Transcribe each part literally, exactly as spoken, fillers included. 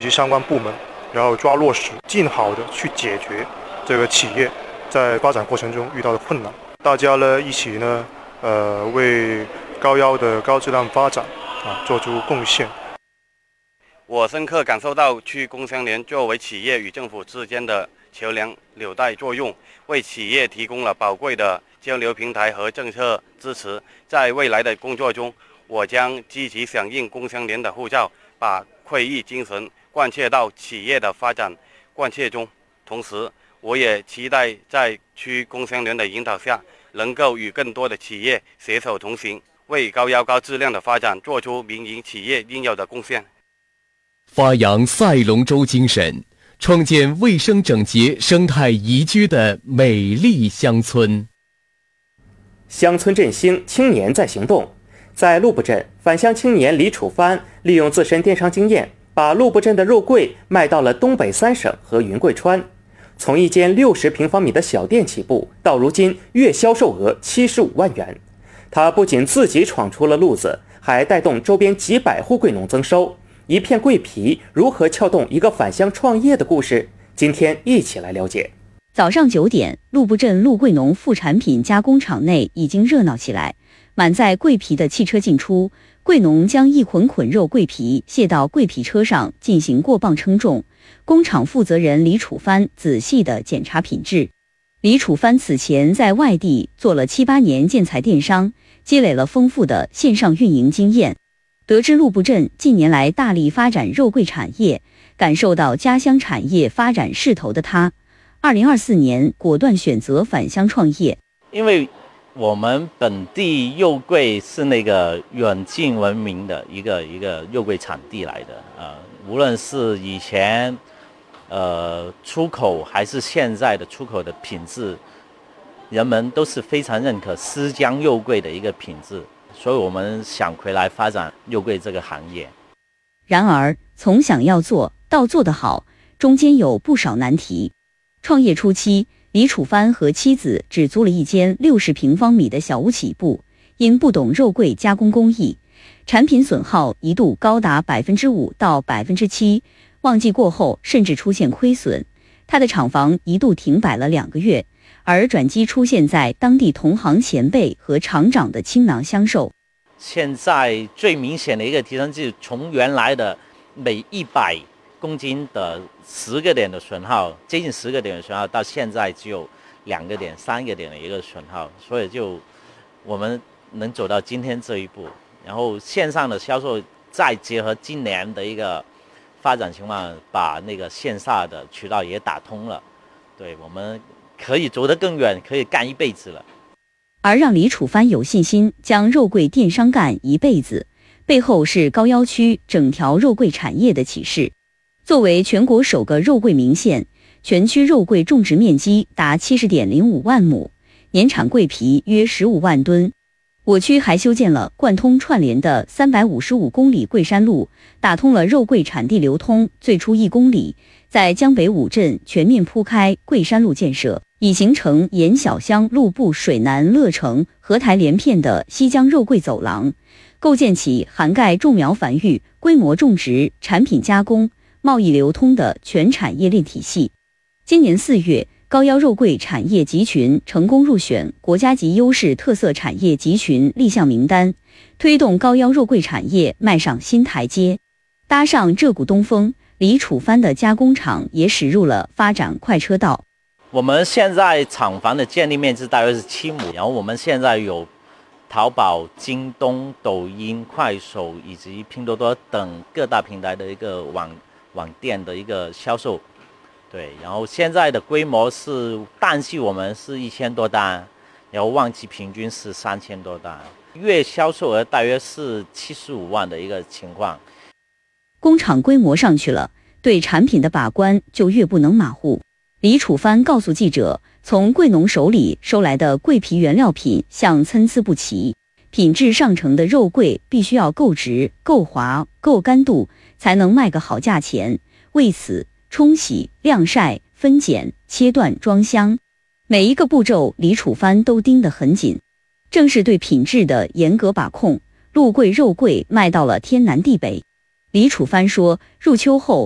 及相关部门，然后抓落实，尽好的去解决这个企业在发展过程中遇到的困难。大家呢一起呢，呃，为高腰的高质量发展啊做出贡献。 我深刻感受到区工商联作为企业与政府之间的桥梁纽带作用，为企业提供了宝贵的交流平台和政策支持。在未来的工作中，我将积极响应工商联的呼召，把会议精神贯彻到企业的发展贯彻中。同时，我也期待在区工商联的引导下，能够与更多的企业携手同行，为高腰高质量的发展做出民营企业应有的贡献。 发扬赛龙舟精神，创建卫生整洁、生态宜居的美丽乡村。 乡村振兴，青年在行动。在陆埠镇，返乡青年李楚帆利用自身电商经验，把陆埠镇的肉桂卖到了东北三省和云贵川。从一间六十平方米的小店起步，到如今月销售额七十五万元。他不仅自己闯出了路子，还带动周边几百户桂农增收。一片桂皮如何撬动一个返乡创业的故事？今天一起来了解。 早上九点，陆埠镇陆桂农副产品加工厂内已经热闹起来，满载桂皮的汽车进出，桂农将一捆捆肉桂皮卸到桂皮车上进行过磅称重。工厂负责人李楚帆仔细地检查品质。李楚帆此前在外地做了七八年建材电商，积累了丰富的线上运营经验。得知陆埠镇近年来大力发展肉桂产业，感受到家乡产业发展势头的他，二零二四年果断选择返乡创业。 因为我们本地肉桂是那个远近闻名的一个一个肉桂产地来的啊、呃，无论是以前呃出口还是现在的出口的品质，人们都是非常认可丝江肉桂的一个品质。所以我们想回来发展肉桂这个行业。 然而，从想要做到做得好，中间有不少难题。创业初期，李楚帆和妻子只租了一间六十平方米的小屋起步，因不懂肉桂加工工艺，产品损耗一度高达百分之五到百分之七，旺季过后甚至出现亏损。他的厂房一度停摆了两个月。而转机出现在当地同行前辈和厂长的倾囊相授。 现在最明显的一个提升就是从原来的每一百公斤的十个点的损耗，接近十个点的损耗，到现在只有两个点、三个点的一个损耗，所以就我们能走到今天这一步。然后线上的销售再结合今年的一个发展情况，把那个线下的渠道也打通了，对我们可以走得更远，可以干一辈子了。 而让李楚帆有信心将肉桂电商干一辈子，背后是高腰区整条肉桂产业的启示。作为全国首个肉桂名县，全区肉桂种植面积达 七十点零五万亩，年产桂皮约十五万吨。我区还修建了贯通串联的三百五十五公里桂山路，打通了肉桂产地流通最初一公里，在江北五镇全面铺开桂山路建设，已形成沿小乡路部水南乐城合台连片的西江肉桂走廊，构建起涵盖种苗繁育、规模种植、产品加工、贸易流通的全产业链体系。今年四月，高腰肉桂产业集群成功入选国家级优势特色产业集群立项名单，推动高腰肉桂产业迈上新台阶。搭上这股东风，李楚帆的加工厂也驶入了发展快车道。 我们现在厂房的建立面积大约是七亩，然后我们现在有淘宝、京东、抖音、快手以及拼多多等各大平台的一个网网店的一个销售。对，然后现在的规模是淡季我们是一千多单，然后旺季平均是三千多单，月销售额大约是七十五万的一个情况。 工厂规模上去了，对产品的把关就越不能马虎。李楚帆告诉记者，从桂农手里收来的桂皮原料品像参差不齐，品质上乘的肉桂必须要够直、够滑、够干度，才能卖个好价钱。为此，冲洗、晾晒、分拣、切断、装箱，每一个步骤李楚帆都盯得很紧。正是对品质的严格把控，陆桂肉桂卖到了天南地北。李楚帆说，入秋后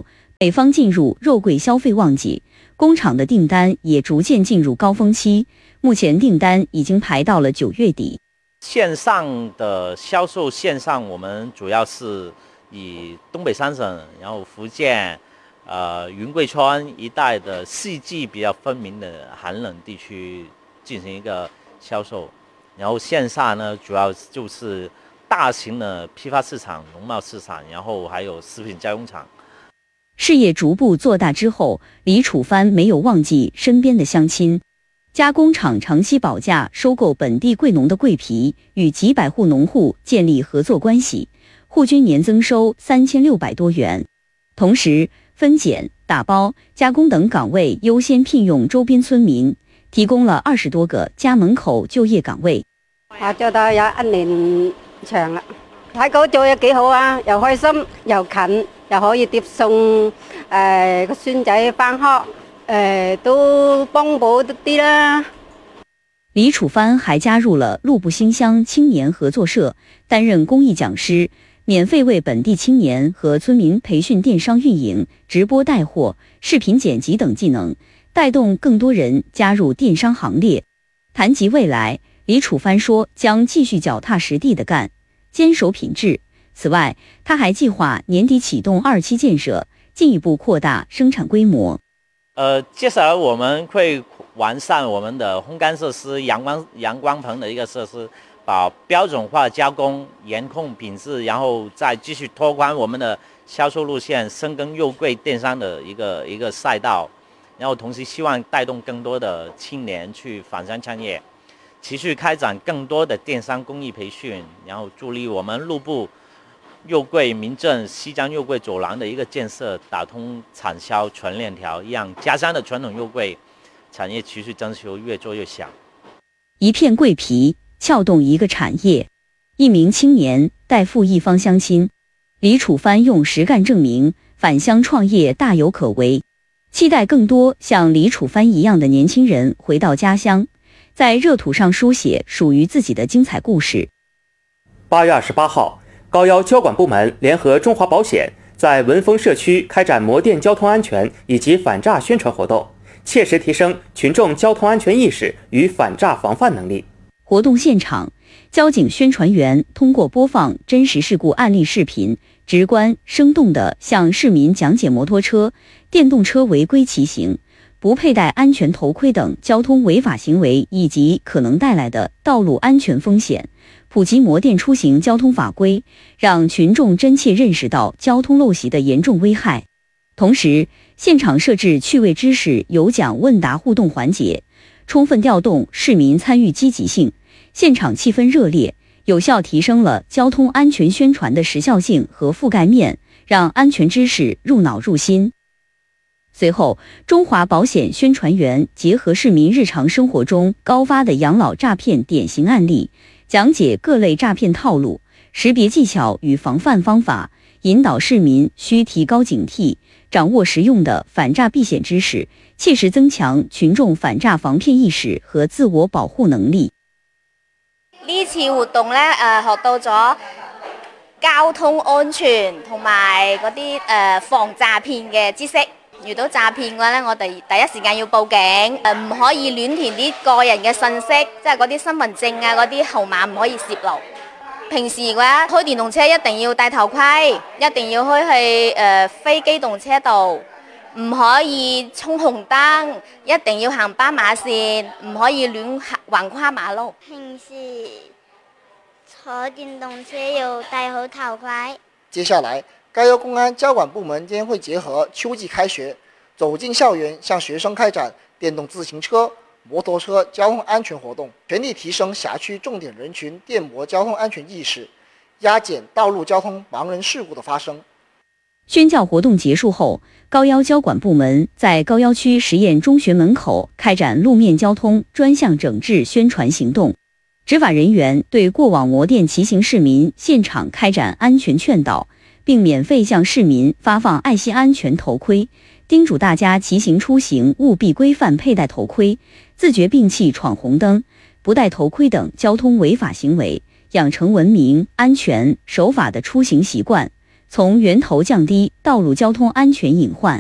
北方进入肉桂消费旺季，工厂的订单也逐渐进入高峰期，目前订单已经排到了九月底。 线上的销售，线上我们主要是以东北三省，然后福建、呃云贵川一带的四季比较分明的寒冷地区进行一个销售，然后线下呢，主要就是大型的批发市场、农贸市场，然后还有食品加工厂。 事业逐步做大之后，李楚帆没有忘记身边的乡亲。加工厂长期保价收购本地桂农的桂皮，与几百户农户建立合作关系，户均年增收三千六百多元。同时，分拣、打包、加工等岗位优先聘用周邊村民，提供了二十多個家門口就業崗位。 我做到有一年長啦，睇到做嘢幾好啊，又開心又近，又可以接送誒個孫仔返學，誒都幫補啲啦。 李楚帆還加入了陸部興鄉青年合作社，擔任公益講師，免費為本地青年和村民培訓電商運營、直播帶貨、視頻剪輯等技能，帶動更多人加入電商行列。談及未來，李楚帆說將繼續腳踏實地的幹，堅守品質。此外，他還計劃年底啟動二期建設，進一步擴大生產規模。 呃，接下來我們會完善我們的烘乾設施、陽光陽光棚的一個設施，把標準化加工、嚴控品質，然後再繼續拓寬我們的銷售路線，深耕肉桂電商的一個一個賽道，然後同時希望帶動更多的青年去返鄉創業，持續開展更多的電商公益培訓，然後助力我們陸部肉桂民政西江肉桂走廊的一個建設，打通產銷全鏈條，讓家鄉的傳統肉桂產業持續增收，越做越響。 一片桂皮撬動一個產業，一名青年帶赴一方鄉親，李楚帆用實幹證明返鄉創業大有可為，期待更多像李楚帆一樣的年輕人回到家鄉，在熱土上書寫屬於自己的精彩故事。 八月二十八號，高腰交管部門聯合中華保險在文峰社區開展摩電交通安全以及反詐宣傳活動，切實提升群眾交通安全意識與反詐防範能力。 活動現場，交警宣傳員通過播放真實事故案例視頻，直觀生動地向市民講解摩托車、電動車違規騎行、不佩戴安全頭盔等交通違法行為以及可能帶來的道路安全風險，普及摩電出行交通法規，讓群眾真切認識到交通陋習的嚴重危害。同時，現場設置趣味知識有獎問答互動環節，充分調動市民參與積極性，現場氣氛熱烈，有效提升了交通安全宣傳的時效性和覆蓋面，讓安全知識入腦入心。隨後，中華保險宣傳員結合市民日常生活中高發的養老詐騙典型案例，講解各類詐騙套路、識別技巧與防範方法，引導市民需提高警惕，掌握實用的反詐避險知識，切實增強群眾反詐防騙意識和自我保護能力。 呢次活動呢，誒學到咗交通安全同埋嗰啲誒防詐騙嘅知識。遇到詐騙嘅話呢，我哋第一時間要報警，誒唔可以亂填啲個人嘅信息，即係嗰啲身份證啊嗰啲號碼唔可以泄露。平時嘅話，開電動車一定要戴頭盔，一定要開去誒非機動車道，唔可以衝紅燈，一定要行斑馬線，唔可以亂橫跨馬路。 平時坐電動車要戴好頭盔。 接下來，高腰公安交管部門將會結合秋季開學，走進校園，向學生開展電動自行車、摩托車交通安全活動，全力提升轄區重點人群電摩交通安全意識，壓減道路交通盲人事故的發生。 宣教活動結束後，高腰交管部門在高腰區實驗中學門口開展路面交通專項整治宣傳行動，執法人員對過往摩電騎行市民現場開展安全勸導，並免費向市民發放愛惜安全頭盔，叮囑大家騎行出行務必規範佩戴頭盔，自覺摒棄闖紅燈、不戴頭盔等交通違法行為，養成文明、安全、守法的出行習慣，從源頭降低道路交通安全隱患。